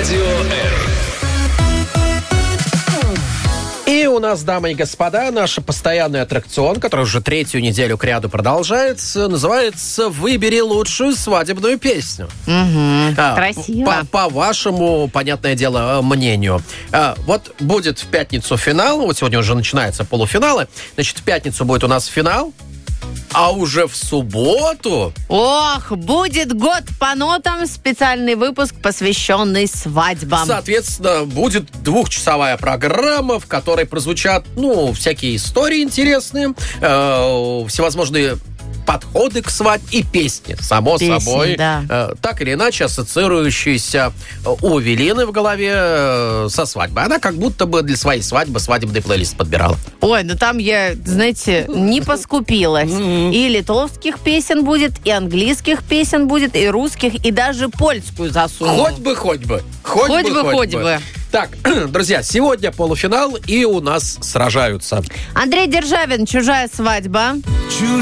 Радио R. И у нас, дамы и господа, наш постоянный аттракцион, который уже третью неделю кряду продолжается, называется «Выбери лучшую свадебную песню». Красиво. По вашему, понятное дело, мнению. Вот будет в пятницу финал, вот сегодня уже начинаются полуфиналы, значит, в пятницу будет у нас финал, а уже в субботу... Ох, будет год по нотам, специальный выпуск, посвященный свадьбам. Соответственно, будет 2-часовая программа, в которой прозвучат, всякие истории интересные, всевозможные подходы к свадьбе и песни, само собой, да. Так или иначе ассоциирующиеся у Велины в голове со свадьбой. Она как будто бы для своей свадьбы свадебный плейлист подбирала. Ой, там я, знаете, не поскупилась. И литовских песен будет, и английских песен будет, и русских, и даже польскую засуну. Хоть бы. Так, друзья, сегодня полуфинал, и у нас сражаются. Андрей Державин, «Чужая свадьба».